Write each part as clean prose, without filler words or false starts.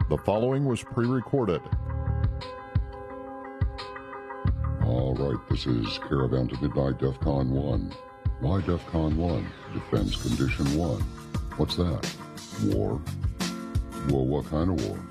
The following was pre-recorded. All right, this is Caravan to Midnight, DEFCON 1. Why DEFCON 1? Defense Condition 1. What's that? War? Well, what kind of war?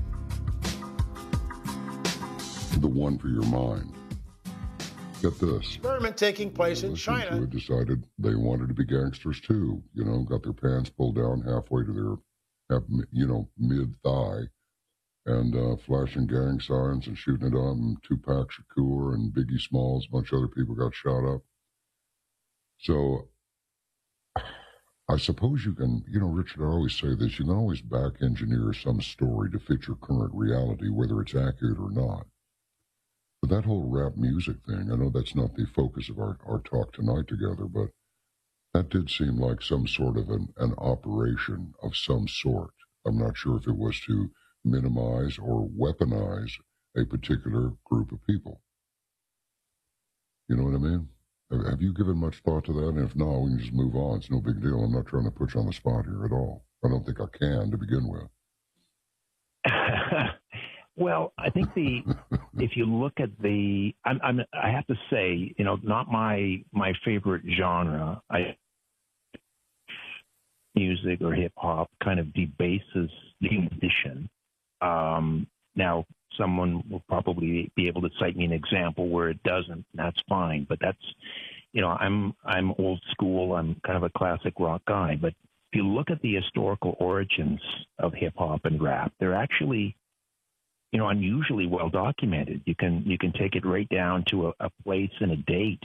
The one for your mind. Get this. Experiment taking place in China. Had decided they wanted to be gangsters too. You know, got their pants pulled down halfway to their, mid-thigh, and flashing gang signs and shooting it on Tupac Shakur and Biggie Smalls. A bunch of other people got shot up. So I suppose you can, Richard, I always say this, you can always back engineer some story to fit your current reality, whether it's accurate or not. But that whole rap music thing, I know that's not the focus of our talk tonight together, but that did seem like some sort of an operation of some sort. I'm not sure if it was to minimize or weaponize a particular group of people. You know what I mean? Have you given much thought to that? And if not, we can just move on. It's no big deal. I'm not trying to put you on the spot here at all. I don't think I can to begin with. Well, I think if you look at I have to say, not my favorite genre. Music or hip hop kind of debases the musician. Now, someone will probably be able to cite me an example where it doesn't. And that's fine, but that's, I'm old school. I'm kind of a classic rock guy. But if you look at the historical origins of hip hop and rap, they're actually, unusually well documented. You can take it right down to a place and a date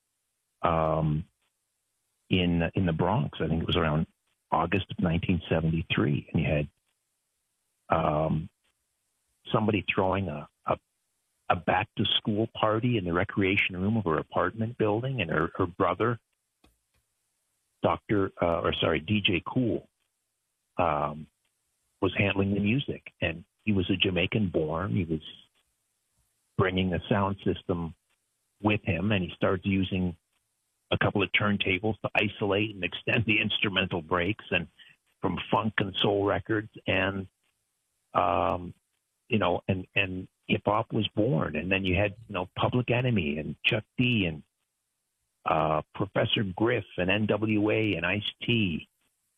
in the Bronx. I think it was around August of 1973, and you had somebody throwing a back-to-school party in the recreation room of her apartment building, and her brother, DJ Kool, was handling the music. And he was a Jamaican-born. He was bringing a sound system with him, and he started using a couple of turntables to isolate and extend the instrumental breaks, and from funk and soul records, and and hip hop was born. And then you had Public Enemy and Chuck D and Professor Griff and N.W.A. and Ice-T.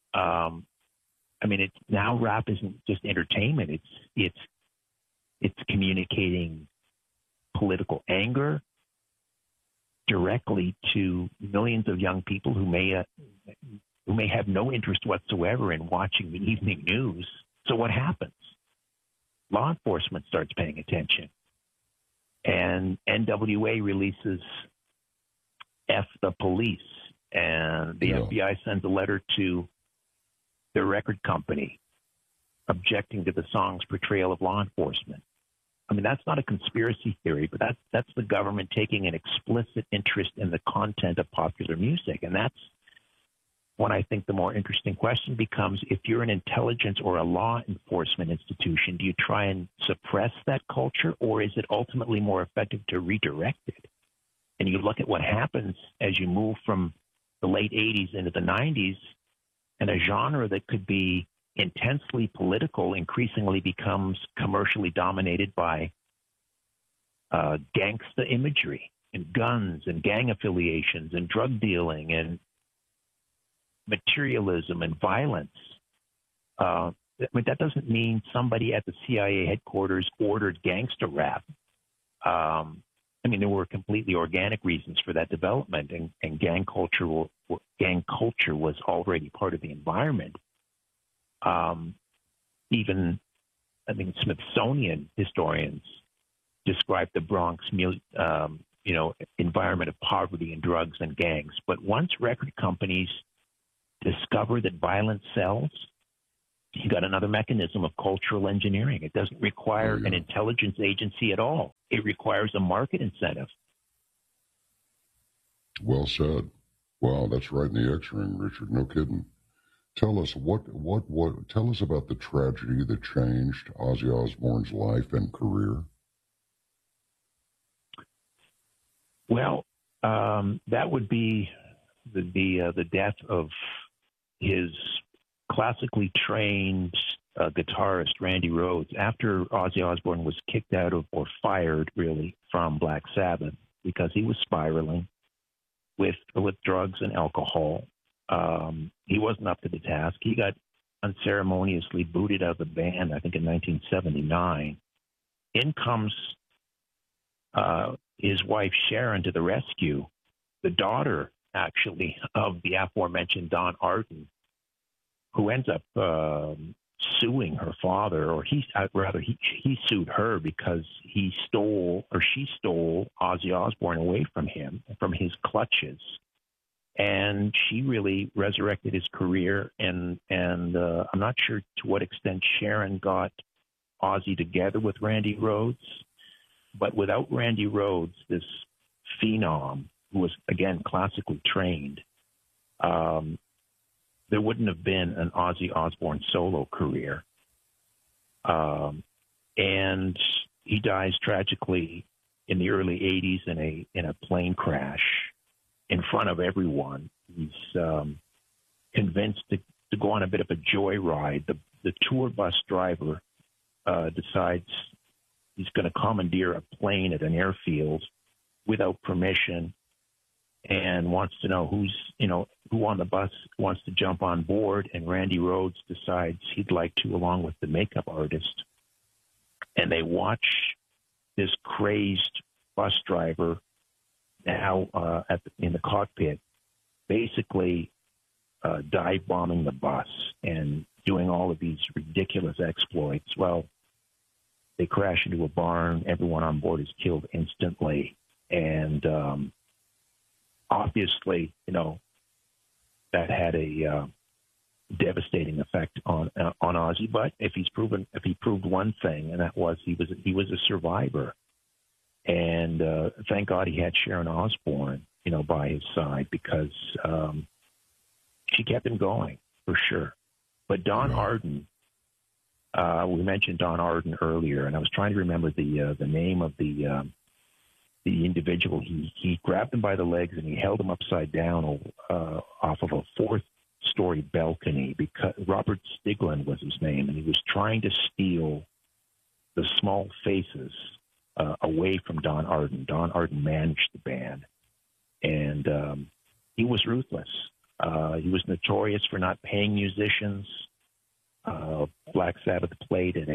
Now rap isn't just entertainment. It's communicating political anger directly to millions of young people who may have no interest whatsoever in watching the evening news. So what happens? Law enforcement starts paying attention, and NWA releases F the Police, and the FBI sends a letter to their record company objecting to the song's portrayal of law enforcement. That's not a conspiracy theory, but that's the government taking an explicit interest in the content of popular music. And that's when I think the more interesting question becomes, if you're an intelligence or a law enforcement institution, do you try and suppress that culture, or is it ultimately more effective to redirect it? And you look at what happens as you move from the late 80s into the 90s, and a genre that could be intensely political increasingly becomes commercially dominated by gangsta imagery and guns and gang affiliations and drug dealing and materialism and violence. That doesn't mean somebody at the CIA headquarters ordered gangster rap. There were completely organic reasons for that development, and gang culture was already part of the environment. Smithsonian historians describe the Bronx, environment of poverty and drugs and gangs. But once record companies discover that violence sells, you got another mechanism of cultural engineering. It doesn't require an intelligence agency at all. It requires a market incentive. Well said. Wow, that's right in the X-ring, Richard. No kidding. Tell us tell us about the tragedy that changed Ozzy Osbourne's life and career. Well, that would be the death of his classically trained guitarist Randy Rhoads, after Ozzy Osbourne was kicked out of, or fired really, from Black Sabbath because he was spiraling with drugs and alcohol. He wasn't up to the task. He got unceremoniously booted out of the band, I think in 1979. In comes his wife Sharon to the rescue, the daughter, actually, of the aforementioned Don Arden, who ends up suing her father, or he sued her because she stole Ozzy Osbourne away from him, from his clutches. And she really resurrected his career, and I'm not sure to what extent Sharon got Ozzy together with Randy Rhoads, but without Randy Rhoads, this phenom who was, again, classically trained, there wouldn't have been an Ozzy Osbourne solo career. And he dies tragically in the early 80s in a plane crash in front of everyone. He's convinced to go on a bit of a joyride. The tour bus driver decides he's going to commandeer a plane at an airfield without permission, and wants to know who on the bus wants to jump on board. And Randy Rhoads decides he'd like to, along with the makeup artist. And they watch this crazed bus driver now in the cockpit, basically dive bombing the bus and doing all of these ridiculous exploits. Well, they crash into a barn. Everyone on board is killed instantly. And obviously, that had a devastating effect on Ozzy. But if he proved one thing, and that was he was a survivor. And thank God he had Sharon Osbourne, by his side, because she kept him going for sure. But Don Arden, we mentioned Don Arden earlier, and I was trying to remember the name of the individual. He grabbed him by the legs and he held him upside down off of a fourth-story balcony, because Robert Stiglin was his name, and he was trying to steal the Small Faces away from Don Arden. Don Arden managed the band, and he was ruthless. He was notorious for not paying musicians. Black Sabbath played at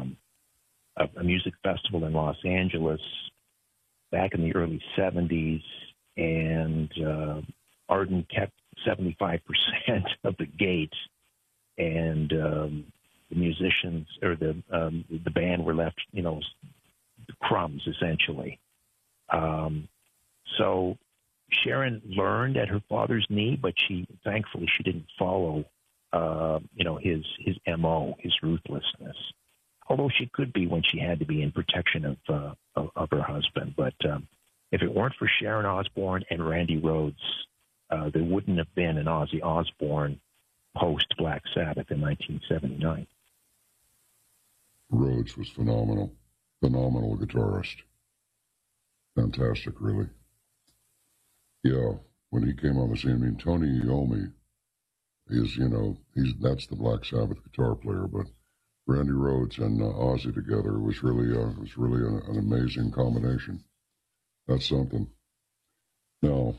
a music festival in Los Angeles back in the early 70s, and Arden kept 75% of the gate, and the musicians, or the band, were left, crumbs, essentially. So Sharon learned at her father's knee, but thankfully she didn't follow, his MO, his ruthlessness. Although she could be when she had to be in protection of her husband. But if it weren't for Sharon Osbourne and Randy Rhoads, there wouldn't have been an Ozzy Osbourne post Black Sabbath in 1979. Rhoads was phenomenal guitarist. Fantastic, really. Yeah, when he came on the scene, Tony Iommi is, that's the Black Sabbath guitar player, but Randy Rhoads and Ozzy together was really an amazing combination. That's something. Now,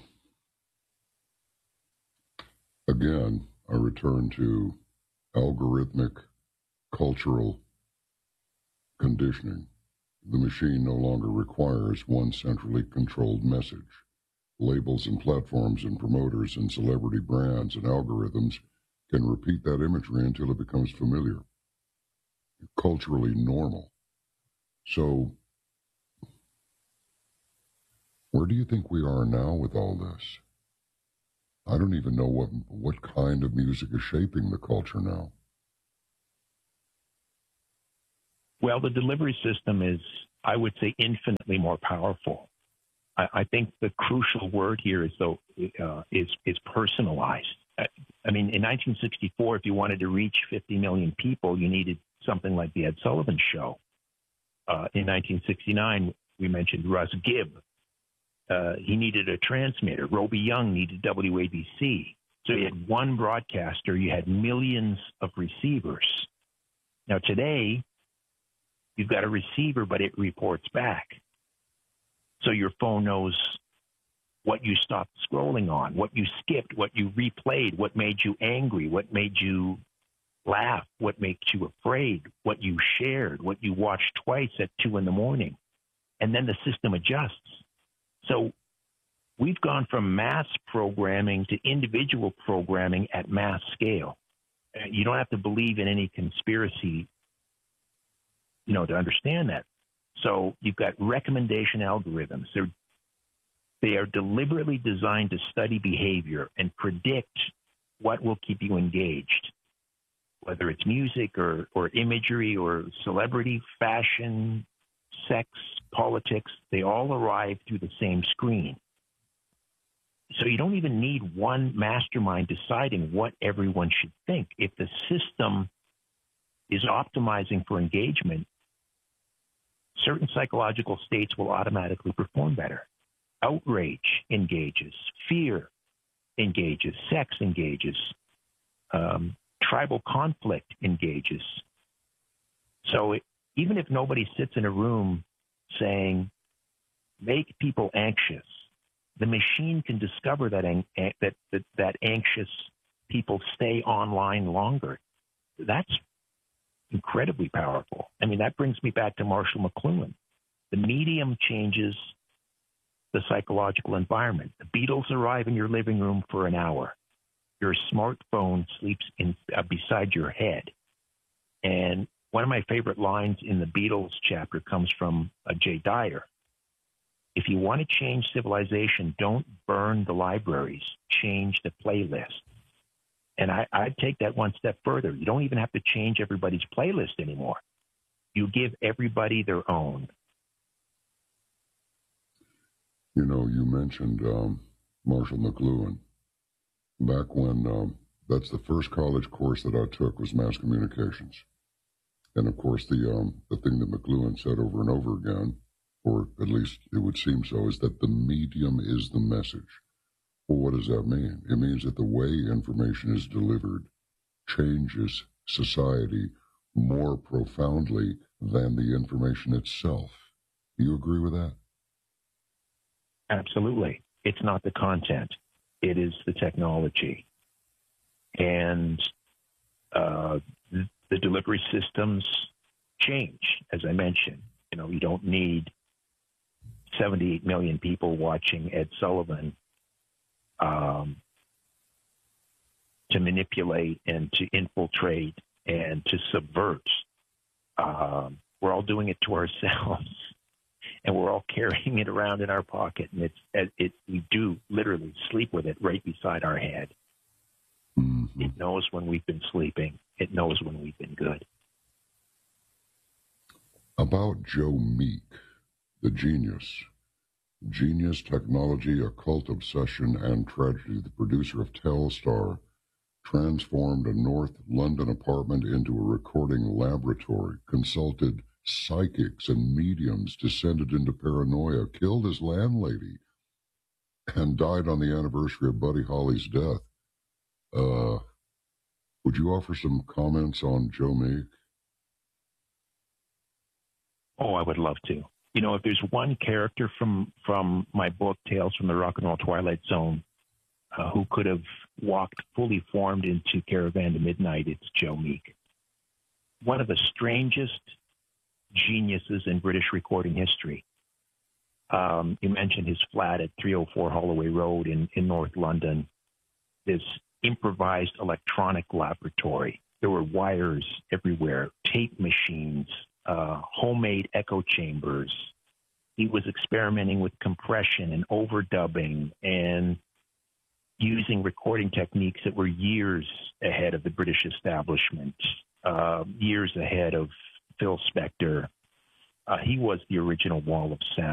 again, I return to algorithmic cultural conditioning. The machine no longer requires one centrally controlled message. Labels and platforms and promoters and celebrity brands and algorithms can repeat that imagery until it becomes familiar, culturally normal. So, where do you think we are now with all this? I don't even know what kind of music is shaping the culture now. Well, the delivery system is, I would say, infinitely more powerful. I think the crucial word here is personalized. I mean, in 1964, if you wanted to reach 50 million people, you needed something like the Ed Sullivan Show. In 1969, we mentioned Russ Gibb. He needed a transmitter. Roby Young needed WABC. So you had one broadcaster, you had millions of receivers. Now, today, you've got a receiver, but it reports back. So your phone knows what you stopped scrolling on, what you skipped, what you replayed, what made you angry, what made you laugh, what makes you afraid, what you shared, what you watched twice at 2 a.m. And then the system adjusts. So we've gone from mass programming to individual programming at mass scale. You don't have to believe in any conspiracy, to understand that. So you've got recommendation algorithms. They are deliberately designed to study behavior and predict what will keep you engaged, whether it's music or imagery or celebrity, fashion, sex, politics. They all arrive through the same screen. So you don't even need one mastermind deciding what everyone should think. If the system is optimizing for engagement, certain psychological states will automatically perform better. Outrage engages, fear engages, sex engages, tribal conflict engages. So even if nobody sits in a room saying, make people anxious, the machine can discover that anxious people stay online longer. That's incredibly powerful. I mean, that brings me back to Marshall McLuhan. The medium changes the psychological environment. The Beatles arrive in your living room for an hour. Your smartphone sleeps beside your head. And one of my favorite lines in the Beatles chapter comes from Jay Dyer. If you want to change civilization, don't burn the libraries, change the playlist. And I'd take that one step further. You don't even have to change everybody's playlist anymore. You give everybody their own. You mentioned Marshall McLuhan. Back when, that's the first college course that I took was mass communications. And of course, the thing that McLuhan said over and over again, or at least it would seem so, is that the medium is the message. Well, what does that mean? It means that the way information is delivered changes society more profoundly than the information itself. Do you agree with that? Absolutely. It's not the content. It is the technology. And the delivery systems change, as I mentioned. You don't need 78 million people watching Ed Sullivan to manipulate and to infiltrate and to subvert. We're all doing it to ourselves, and we're all carrying it around in our pocket. And we do literally sleep with it right beside our head. Mm-hmm. It knows when we've been sleeping. It knows when we've been good. About Joe Meek, the genius, technology, occult obsession, and tragedy, the producer of Telstar, transformed a North London apartment into a recording laboratory, consulted psychics and mediums, descended into paranoia, killed his landlady, and died on the anniversary of Buddy Holly's death. Would you offer some comments on Joe Meek? Oh, I would love to. If there's one character from my book, Tales from the Rock and Roll Twilight Zone, who could have walked fully formed into Caravan to Midnight, it's Joe Meek. One of the strangest geniuses in British recording history. You mentioned his flat at 304 Holloway Road in North London, this improvised electronic laboratory. There were wires everywhere, tape machines, homemade echo chambers. He was experimenting with compression and overdubbing and using recording techniques that were years ahead of the British establishment, years ahead of Phil Spector. He was the original wall of sound.